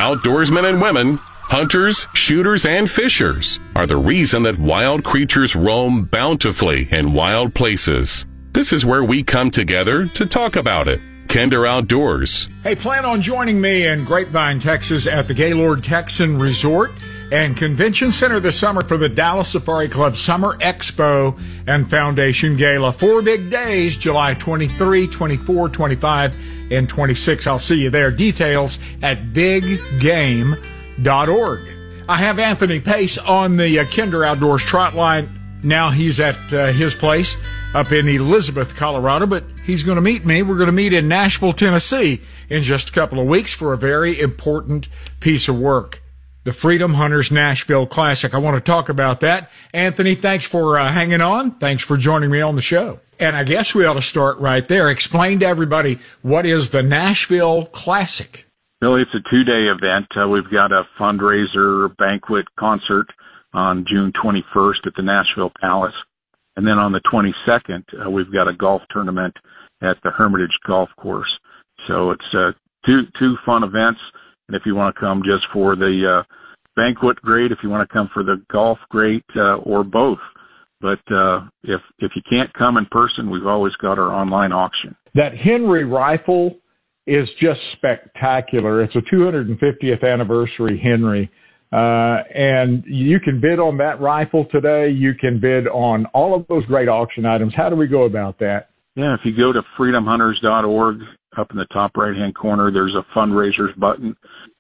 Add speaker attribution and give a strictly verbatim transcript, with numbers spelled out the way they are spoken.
Speaker 1: Outdoorsmen and women, hunters, shooters, and fishers are the reason that wild creatures roam bountifully in wild places. This is where we come together to talk about it. Kinder Outdoors.
Speaker 2: Hey, plan on joining me in Grapevine, Texas at the Gaylord Texan Resort and Convention Center this summer for the Dallas Safari Club Summer Expo and Foundation Gala. Four big days, July twenty-third, twenty-fourth, twenty-fifth, and twenty-sixth. I'll see you there. Details at big game dot org. I have Anthony Pace on the uh, Kinder Outdoors Trot Line. Now he's at uh, his place up in Elizabeth, Colorado, but he's going to meet me. We're going to meet in Nashville, Tennessee in just a couple of weeks for a very important piece of work, the Freedom Hunters Nashville Classic. I want to talk about that. Anthony, thanks for uh, hanging on. Thanks for joining me on the show. And I guess we ought to start right there. Explain to everybody, what is the Nashville Classic?
Speaker 3: Billy, it's a two-day event. Uh, we've got a fundraiser banquet concert on June twenty-first at the Nashville Palace. And then on the twenty-second, uh, we've got a golf tournament at the Hermitage Golf Course. So it's uh, two two fun events. And if you want to come just for the uh, banquet, great. If you want to come for the golf, great, uh, or both. But uh, if if you can't come in person, we've always got our online auction.
Speaker 2: That Henry rifle is just spectacular. It's a two hundred fiftieth anniversary Henry. Uh, and you can bid on that rifle today. You can bid on all of those great auction items. How do we go about that?
Speaker 3: Yeah, if you go to freedom hunters dot org, up in the top right-hand corner, there's a fundraisers button.